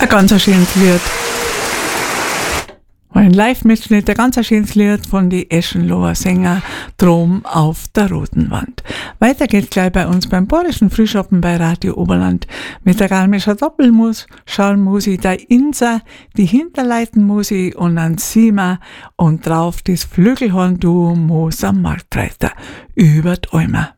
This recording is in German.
Ein ganz schönes Lied. Ein Live-Mitschnitt, ein ganz schönes Lied von die Eschenloher Sänger Drom auf der roten Wand. Weiter geht's gleich bei uns beim Bayerischen Frühschoppen bei Radio Oberland mit der Galmischer Doppelmus, Schallmusi, der Insa, die Hinterleitenmusi und ein Sima und drauf das Flügelhorn-Duo Moser Marktreiter über die Almer.